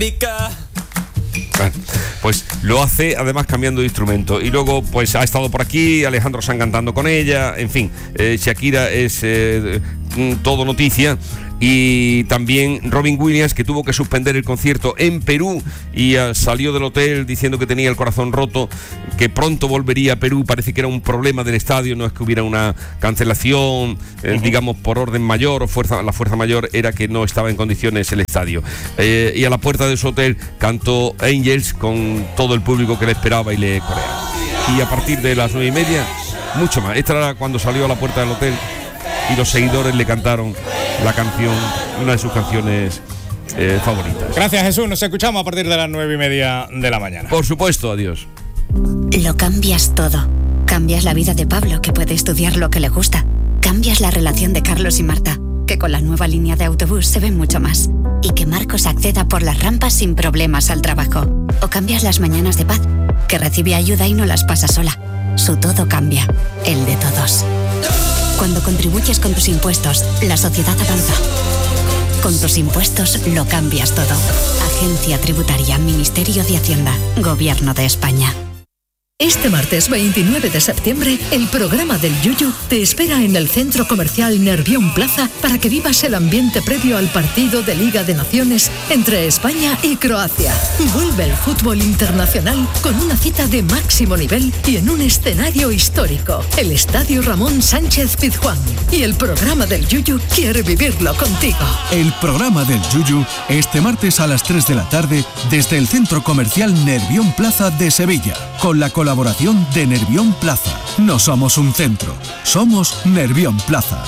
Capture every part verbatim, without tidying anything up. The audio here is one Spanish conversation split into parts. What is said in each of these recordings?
Pica. Bueno, pues lo hace además cambiando de instrumento. Y luego pues ha estado por aquí Alejandro Sanz cantando con ella. En fin, eh, Shakira es eh, todo noticia. Y también Robin Williams, que tuvo que suspender el concierto en Perú y uh, salió del hotel diciendo que tenía el corazón roto, que pronto volvería a Perú. Parece que era un problema del estadio, no es que hubiera una cancelación, eh, uh-huh. digamos, por orden mayor o fuerza, la fuerza mayor era que no estaba en condiciones el estadio. Eh, y a la puerta de su hotel cantó Angels con todo el público que le esperaba y le coreaba. Y a partir de las nueve y media, mucho más. Esta era cuando salió a la puerta del hotel y los seguidores le cantaron la canción, una de sus canciones eh, favoritas. Gracias, Jesús. Nos escuchamos a partir de las nueve y media de la mañana. Por supuesto, adiós. Lo cambias todo. Cambias la vida de Pablo, que puede estudiar lo que le gusta. Cambias la relación de Carlos y Marta, que con la nueva línea de autobús se ve mucho más. Y que Marcos acceda por las rampas sin problemas al trabajo. O cambias las mañanas de Paz, que recibe ayuda y no las pasa sola. Su todo cambia, el de todos. Cuando contribuyes con tus impuestos, la sociedad avanza. Con tus impuestos lo cambias todo. Agencia Tributaria, Ministerio de Hacienda, Gobierno de España. Este martes veintinueve de septiembre, el programa del Yuyu te espera en el Centro Comercial Nervión Plaza para que vivas el ambiente previo al partido de Liga de Naciones entre España y Croacia. Vuelve el fútbol internacional con una cita de máximo nivel y en un escenario histórico, el Estadio Ramón Sánchez Pizjuán. Y el programa del Yuyu quiere vivirlo contigo. El programa del Yuyu este martes a las tres de la tarde desde el Centro Comercial Nervión Plaza de Sevilla, con la colaboración Colaboración de Nervión Plaza. No somos un centro, somos Nervión Plaza.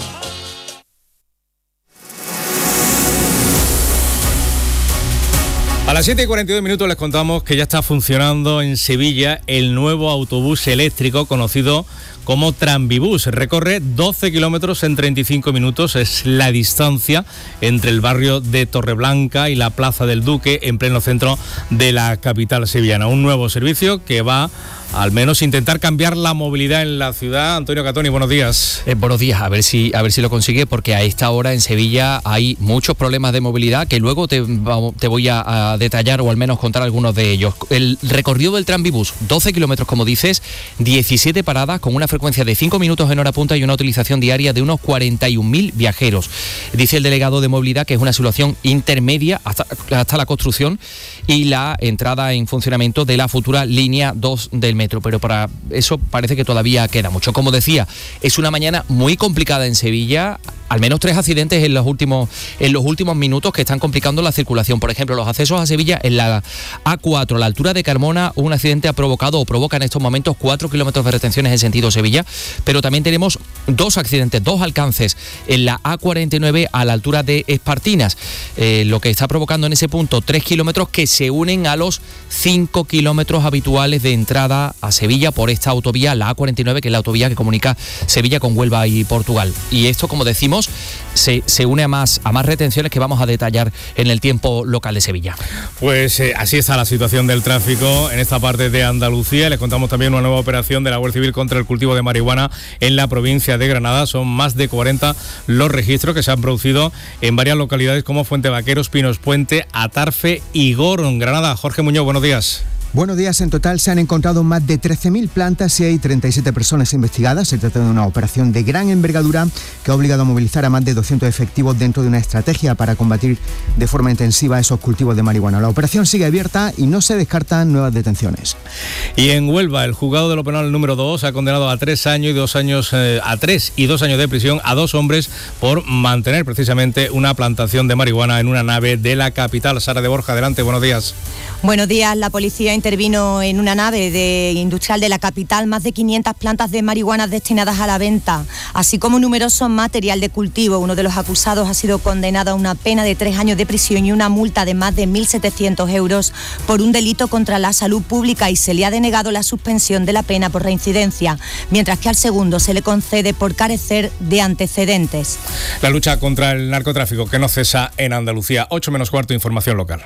A las siete y cuarenta y dos minutos les contamos que ya está funcionando en Sevilla el nuevo autobús eléctrico conocido como Tranvibús. Recorre doce kilómetros en treinta y cinco minutos. Es la distancia entre el barrio de Torreblanca y la Plaza del Duque, en pleno centro de la capital sevillana. Un nuevo servicio que va al menos intentar cambiar la movilidad en la ciudad. Antonio Catoni, buenos días. Eh, buenos días, a ver si a ver si lo consigue, porque a esta hora en Sevilla hay muchos problemas de movilidad que luego te, te voy a, a detallar o al menos contar algunos de ellos. El recorrido del Tranvibús, doce kilómetros como dices, diecisiete paradas con una frecuencia de cinco minutos en hora punta y una utilización diaria de unos cuarenta y un mil viajeros. Dice el delegado de movilidad que es una solución intermedia hasta, hasta la construcción y la entrada en funcionamiento de la futura línea dos del metro, pero para eso parece que todavía queda mucho. Como decía, es una mañana muy complicada en Sevilla, al menos tres accidentes en los últimos en los últimos minutos que están complicando la circulación. Por ejemplo, los accesos a Sevilla en la A cuatro, a la altura de Carmona, un accidente ha provocado o provoca en estos momentos cuatro kilómetros de retenciones en sentido Sevilla, pero también tenemos dos accidentes, dos alcances en la A cuarenta y nueve a la altura de Espartinas, eh, lo que está provocando en ese punto tres kilómetros que se unen a los cinco kilómetros habituales de entrada a Sevilla por esta autovía, la A cuarenta y nueve, que es la autovía que comunica Sevilla con Huelva y Portugal. Y esto, como decimos, se, se une a más, a más retenciones que vamos a detallar en el tiempo local de Sevilla. Pues eh, así está la situación del tráfico en esta parte de Andalucía. Les contamos también una nueva operación de la Guardia Civil contra el cultivo de marihuana en la provincia de Granada. Son más de cuarenta los registros que se han producido en varias localidades como Fuente Vaqueros, Pinos Puente, Atarfe y Gorón. Granada, Jorge Muñoz, buenos días. Buenos días. En total se han encontrado más de trece mil plantas y hay treinta y siete personas investigadas. Se trata de una operación de gran envergadura que ha obligado a movilizar a más de doscientos efectivos dentro de una estrategia para combatir de forma intensiva esos cultivos de marihuana. La operación sigue abierta y no se descartan nuevas detenciones. Y en Huelva, el juzgado de lo penal número dos ha condenado a tres años y dos años eh, a tres y dos años de prisión a dos hombres por mantener precisamente una plantación de marihuana en una nave de la capital. Sara de Borja, adelante, buenos días. Buenos días. La policía intervino en una nave de industrial de la capital, más de quinientas plantas de marihuana destinadas a la venta, así como numeroso material de cultivo. Uno de los acusados ha sido condenado a una pena de tres años de prisión y una multa de más de mil setecientos euros por un delito contra la salud pública y se le ha denegado la suspensión de la pena por reincidencia, mientras que al segundo se le concede por carecer de antecedentes. La lucha contra el narcotráfico que no cesa en Andalucía. ocho menos cuarto, información local.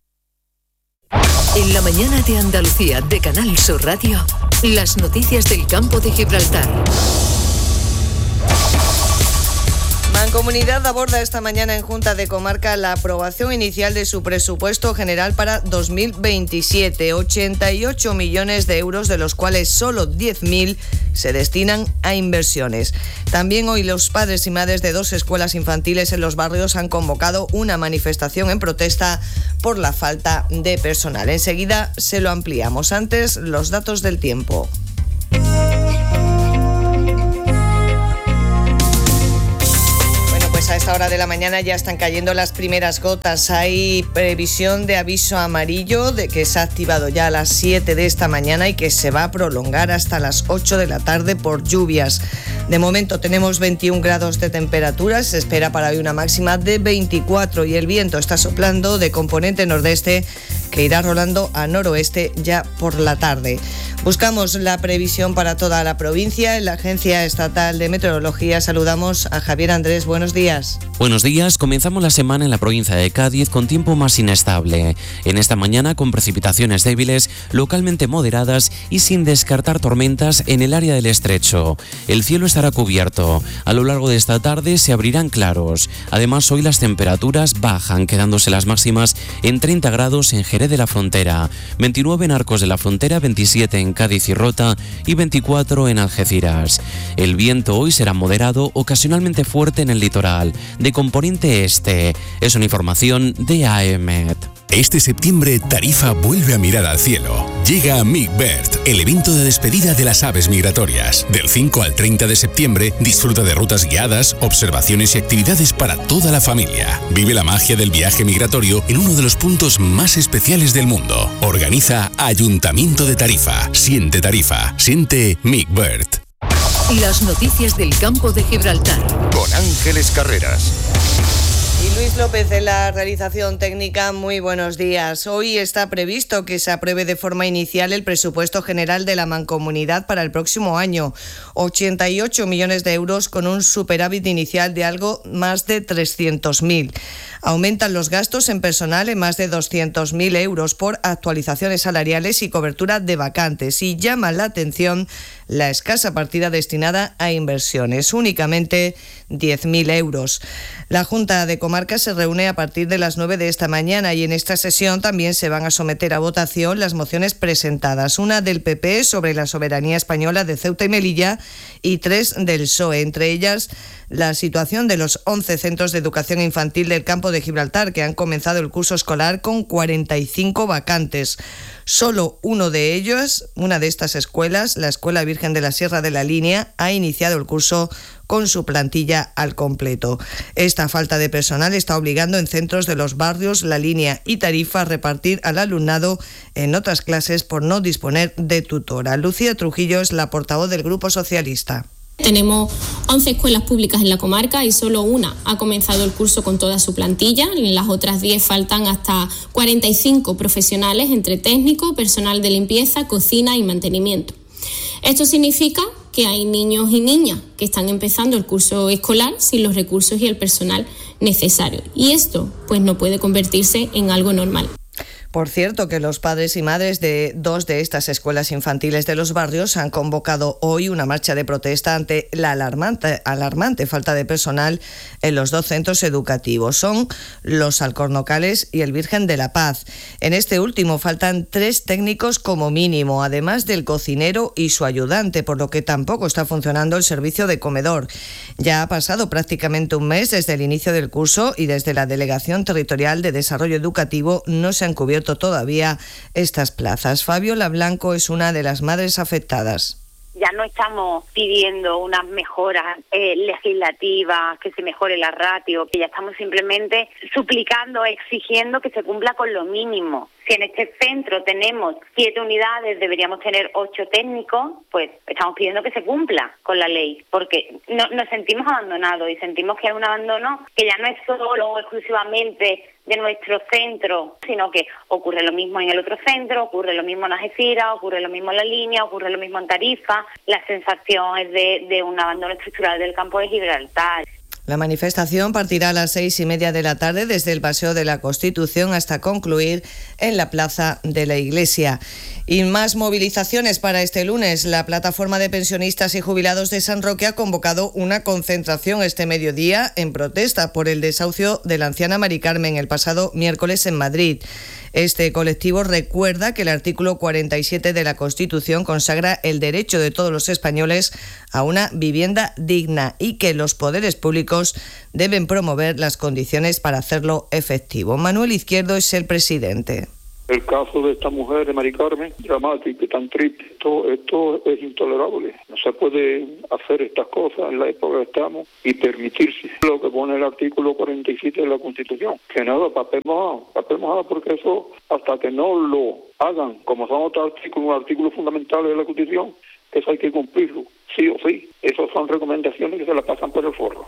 En la mañana de Andalucía de Canal Sur Radio, las noticias del campo de Gibraltar. Mancomunidad aborda esta mañana en Junta de Comarca la aprobación inicial de su presupuesto general para dos mil veintisiete, ochenta y ocho millones de euros, de los cuales solo diez mil se destinan a inversiones. También hoy los padres y madres de dos escuelas infantiles en los barrios han convocado una manifestación en protesta por la falta de personal. Enseguida se lo ampliamos. Antes, los datos del tiempo. A esta hora de la mañana ya están cayendo las primeras gotas. Hay previsión de aviso amarillo de que se ha activado ya a las siete de esta mañana y que se va a prolongar hasta las ocho de la tarde por lluvias. De momento tenemos veintiún grados de temperatura, se espera para hoy una máxima de veinticuatro y el viento está soplando de componente nordeste que irá rolando a noroeste ya por la tarde. Buscamos la previsión para toda la provincia. En la Agencia Estatal de Meteorología saludamos a Javier Andrés. Buenos días. Buenos días. Comenzamos la semana en la provincia de Cádiz con tiempo más inestable. En esta mañana con precipitaciones débiles, localmente moderadas y sin descartar tormentas en el área del estrecho. El cielo estará cubierto. A lo largo de esta tarde se abrirán claros. Además, hoy las temperaturas bajan, quedándose las máximas en treinta grados en Jerez de la Frontera, veintinueve en Arcos de la Frontera, veintisiete en Cádiz y Rota y veinticuatro en Algeciras. El viento hoy será moderado, ocasionalmente fuerte en el litoral, de componente este. Es una información de A E M E T. Este septiembre, Tarifa vuelve a mirar al cielo. Llega a MigBird, el evento de despedida de las aves migratorias. Del cinco al treinta de septiembre, disfruta de rutas guiadas, observaciones y actividades para toda la familia. Vive la magia del viaje migratorio en uno de los puntos más especiales del mundo. Organiza Ayuntamiento de Tarifa. Siente Tarifa. Siente MigBird. Las noticias del campo de Gibraltar. Con Ángeles Carreras. Y Luis López de la realización técnica, muy buenos días. Hoy está previsto que se apruebe de forma inicial el presupuesto general de la Mancomunidad para el próximo año, ochenta y ocho millones de euros con un superávit inicial de algo más de trescientos mil. Aumentan los gastos en personal en más de doscientos mil euros por actualizaciones salariales y cobertura de vacantes, y llama la atención la escasa partida destinada a inversiones, únicamente diez mil euros. La Junta de Comarca se reúne a partir de las nueve de esta mañana y en esta sesión también se van a someter a votación las mociones presentadas, una del P P sobre la soberanía española de Ceuta y Melilla y tres del P S O E, entre ellas la situación de los once centros de educación infantil del campo de Gibraltar, que han comenzado el curso escolar con cuarenta y cinco vacantes. Solo uno de ellos, una de estas escuelas, la Escuela Virgen de la Sierra de la Línea, ha iniciado el curso con su plantilla al completo. Esta falta de personal está obligando en centros de los barrios La Línea y Tarifa a repartir al alumnado en otras clases por no disponer de tutora. Lucía Trujillo es la portavoz del Grupo Socialista. Tenemos once escuelas públicas en la comarca y solo una ha comenzado el curso con toda su plantilla. En las otras diez faltan hasta cuarenta y cinco profesionales entre técnico, personal de limpieza, cocina y mantenimiento. Esto significa que hay niños y niñas que están empezando el curso escolar sin los recursos y el personal necesarios. Y esto pues no puede convertirse en algo normal. Por cierto, que los padres y madres de dos de estas escuelas infantiles de los barrios han convocado hoy una marcha de protesta ante la alarmante, alarmante falta de personal en los dos centros educativos. Son los Alcornocales y el Virgen de la Paz. En este último faltan tres técnicos como mínimo, además del cocinero y su ayudante, por lo que tampoco está funcionando el servicio de comedor. Ya ha pasado prácticamente un mes desde el inicio del curso y desde la Delegación Territorial de Desarrollo Educativo no se han cubierto todavía estas plazas. Fabiola Blanco es una de las madres afectadas. Ya no estamos pidiendo unas mejoras eh, legislativas, que se mejore la ratio, que ya estamos simplemente suplicando, exigiendo que se cumpla con lo mínimo. Si en este centro tenemos siete unidades, deberíamos tener ocho técnicos, pues estamos pidiendo que se cumpla con la ley, porque no, nos sentimos abandonados y sentimos que hay un abandono que ya no es solo o exclusivamente de nuestro centro, sino que ocurre lo mismo en el otro centro, ocurre lo mismo en Algeciras, ocurre lo mismo en La Línea, ocurre lo mismo en Tarifa. La sensación es de, de un abandono estructural del campo de Gibraltar. La manifestación partirá a las seis y media de la tarde desde el Paseo de la Constitución hasta concluir en la Plaza de la Iglesia. Y más movilizaciones para este lunes. La plataforma de pensionistas y jubilados de San Roque ha convocado una concentración este mediodía en protesta por el desahucio de la anciana Mari Carmen el pasado miércoles en Madrid. Este colectivo recuerda que el artículo cuarenta y siete de la Constitución consagra el derecho de todos los españoles a una vivienda digna y que los poderes públicos deben promover las condiciones para hacerlo efectivo. Manuel Izquierdo es el presidente. El caso de esta mujer, de Mari Carmen, dramático y tan triste, esto, esto es intolerable. No se puede hacer estas cosas en la época que estamos y permitirse lo que pone el artículo cuarenta y siete de la Constitución. Que nada, papel mojado, papel mojado, porque eso, hasta que no lo hagan, como son otros artículos, artículos fundamentales de la Constitución, eso hay que cumplirlo, sí o sí. Esas son recomendaciones que se las pasan por el forro.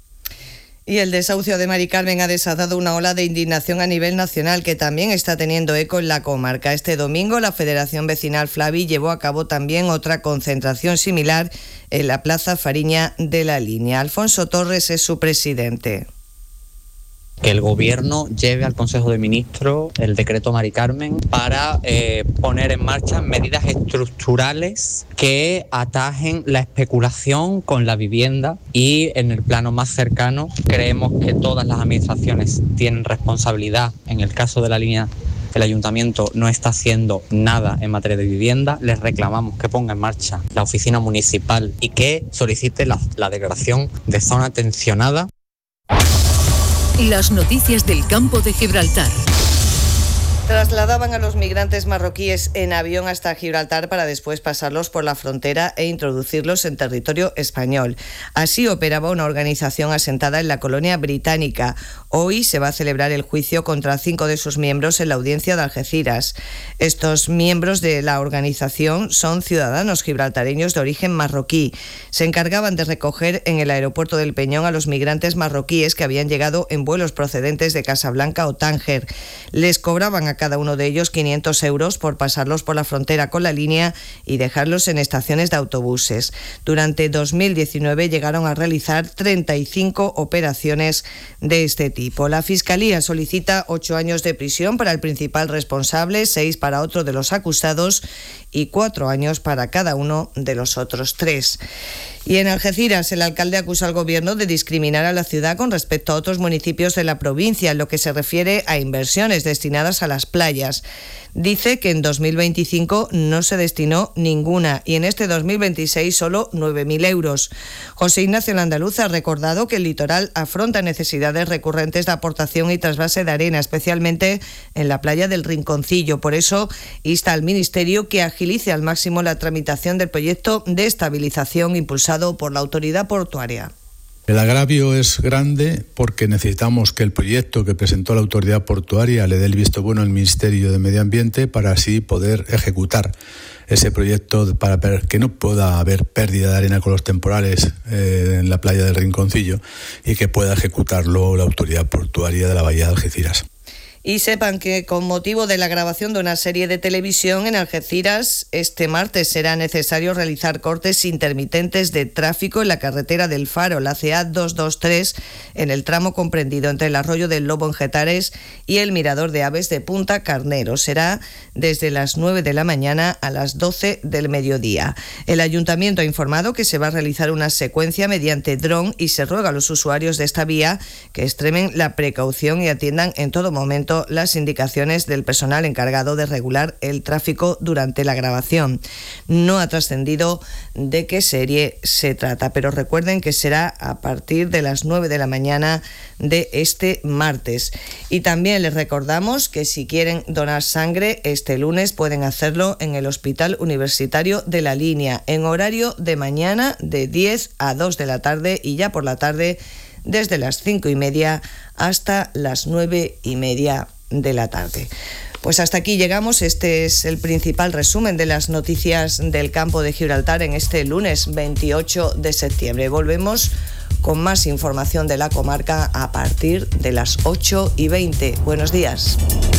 Y el desahucio de Mari Carmen ha desatado una ola de indignación a nivel nacional que también está teniendo eco en la comarca. Este domingo la Federación Vecinal Flavi llevó a cabo también otra concentración similar en la Plaza Fariña de la Línea. Alfonso Torres es su presidente. Que el Gobierno lleve al Consejo de Ministros el decreto Mari Carmen para eh, poner en marcha medidas estructurales que atajen la especulación con la vivienda y en el plano más cercano creemos que todas las administraciones tienen responsabilidad. En el caso de la línea, el Ayuntamiento no está haciendo nada en materia de vivienda. Les reclamamos que ponga en marcha la oficina municipal y que solicite la, la declaración de zona tensionada. Las noticias del campo de Gibraltar. Trasladaban a los migrantes marroquíes en avión hasta Gibraltar para después pasarlos por la frontera e introducirlos en territorio español. Así operaba una organización asentada en la colonia británica. Hoy se va a celebrar el juicio contra cinco de sus miembros en la audiencia de Algeciras. Estos miembros de la organización son ciudadanos gibraltareños de origen marroquí. Se encargaban de recoger en el aeropuerto del Peñón a los migrantes marroquíes que habían llegado en vuelos procedentes de Casablanca o Tánger. Les cobraban a cada uno de ellos quinientos euros por pasarlos por la frontera con la línea y dejarlos en estaciones de autobuses. Durante dos mil diecinueve llegaron a realizar treinta y cinco operaciones de este tipo. La Fiscalía solicita ocho años de prisión para el principal responsable, seis para otro de los acusados y cuatro años para cada uno de los otros tres. Y en Algeciras, el alcalde acusa al gobierno de discriminar a la ciudad con respecto a otros municipios de la provincia en lo que se refiere a inversiones destinadas a las playas. Dice que en dos mil veinticinco no se destinó ninguna y en este dos mil veintiséis solo nueve mil euros. José Ignacio Landaluz ha recordado que el litoral afronta necesidades recurrentes de aportación y trasvase de arena, especialmente en la playa del Rinconcillo. Por eso insta al Ministerio que agilice al máximo la tramitación del proyecto de estabilización impulsado por la autoridad portuaria. El agravio es grande porque necesitamos que el proyecto que presentó la autoridad portuaria le dé el visto bueno al Ministerio de Medio Ambiente para así poder ejecutar ese proyecto para que no pueda haber pérdida de arena con los temporales eh, en la playa del Rinconcillo y que pueda ejecutarlo la autoridad portuaria de la Bahía de Algeciras. Y sepan que con motivo de la grabación de una serie de televisión en Algeciras, este martes será necesario realizar cortes intermitentes de tráfico en la carretera del Faro, la C A doscientos veintitrés, en el tramo comprendido entre el arroyo del Lobo en Getares y el mirador de aves de Punta Carnero. Será desde las nueve de la mañana a las doce del mediodía. El ayuntamiento ha informado que se va a realizar una secuencia mediante dron y se ruega a los usuarios de esta vía que extremen la precaución y atiendan en todo momento las indicaciones del personal encargado de regular el tráfico durante la grabación. No ha trascendido de qué serie se trata, pero recuerden que será a partir de las nueve de la mañana de este martes. Y también les recordamos que si quieren donar sangre, este lunes pueden hacerlo en el Hospital Universitario de la Línea, en horario de mañana de diez a dos de la tarde y ya por la tarde desde las cinco y media hasta las nueve y media de la tarde. Pues hasta aquí llegamos. Este es el principal resumen de las noticias del campo de Gibraltar en este lunes veintiocho de septiembre. Volvemos con más información de la comarca a partir de las ocho y veinte. Buenos días.